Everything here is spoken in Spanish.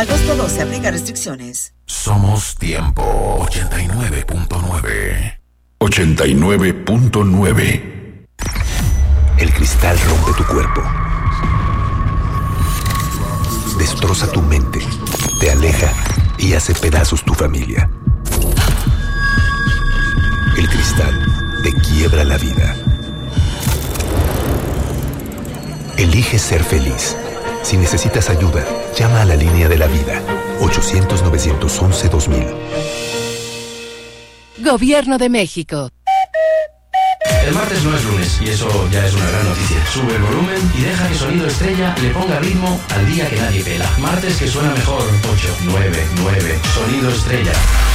Agosto 12, aplica restricciones. Somos Tiempo 89.9. 89.9. El cristal rompe tu cuerpo. Destroza tu mente. Te aleja y hace pedazos tu familia. El cristal te quiebra la vida. Elige ser feliz. Si necesitas ayuda, llama a la línea de la vida. 800-911-2000. Gobierno de México. El martes no es lunes y eso ya es una gran noticia. Sube el volumen y deja que Sonido Estrella le ponga ritmo al día que nadie pela. Martes que suena mejor. 8, 9, 9. Sonido Estrella.